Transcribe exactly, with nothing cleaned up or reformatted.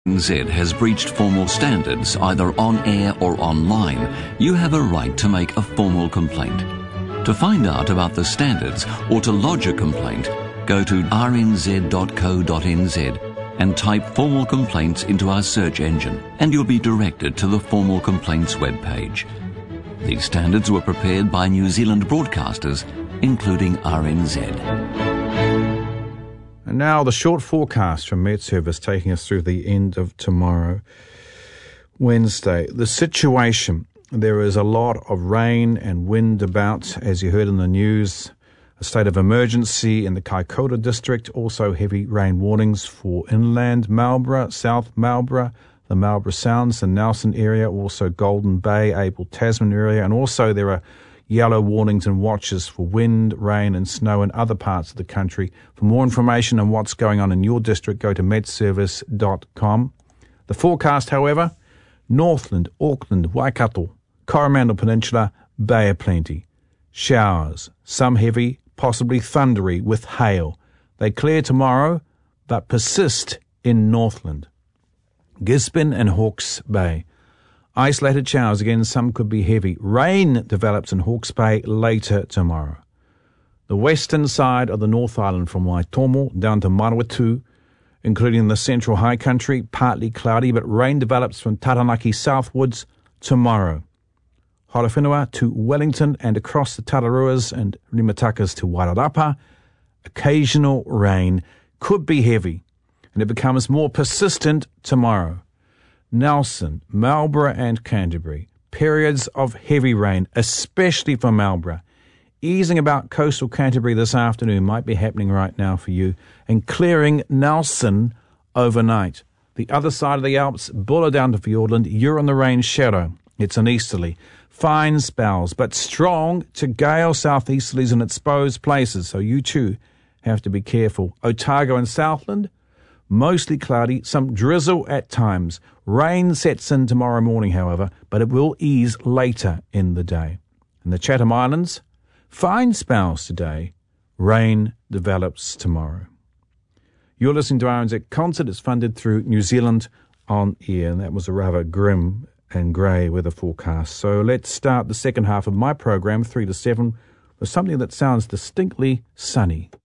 N Z has breached formal standards either on air or online, you have a right to make a formal complaint. To find out about the standards or to lodge a complaint, go to r n z dot co dot n z and type formal complaints into our search engine, and you'll be directed to the formal complaints webpage. These standards were prepared by New Zealand broadcasters, including R N Z. And now the short forecast from Met Service taking us through the end of tomorrow, Wednesday. The situation, there is a lot of rain and wind about, as you heard in the news. A state of emergency in the Kaikoura district, also heavy rain warnings for inland Marlborough, South Marlborough, the Marlborough Sounds, the Nelson area, also Golden Bay, Abel Tasman area, and also there are yellow warnings and watches for wind, rain and snow in other parts of the country. For more information on what's going on in your district, go to met service dot com. The forecast, however, Northland, Auckland, Waikato, Coromandel Peninsula, Bay of Plenty. Showers, some heavy, possibly thundery with hail. They clear tomorrow, but persist in Northland. Gisborne and Hawke's Bay. Isolated showers, again, some could be heavy. Rain develops in Hawke's Bay later tomorrow. The western side of the North Island from Waitomo down to Marwatu, including the central high country, partly cloudy, but rain develops from Taranaki southwards tomorrow. Horowhenua to Wellington and across the Tararuas and Rimatakas to Wairarapa. Occasional rain could be heavy, and it becomes more persistent tomorrow. Nelson, Marlborough and Canterbury, periods of heavy rain, especially for Marlborough. Easing about coastal Canterbury this afternoon might be happening right now for you, and clearing Nelson overnight. The other side of the Alps, Buller down to Fiordland, you're on the rain shadow. It's an easterly. Fine spells, but strong to gale southeasterlies in exposed places, so you too have to be careful. Otago and Southland, mostly cloudy, some drizzle at times. Rain sets in tomorrow morning, however, but it will ease later in the day. In the Chatham Islands, fine spells today. Rain develops tomorrow. You're listening to R N Z Concert. It's funded through New Zealand On Air, and that was a rather grim and grey weather forecast. So let's start the second half of my program, three to seven, with something that sounds distinctly sunny.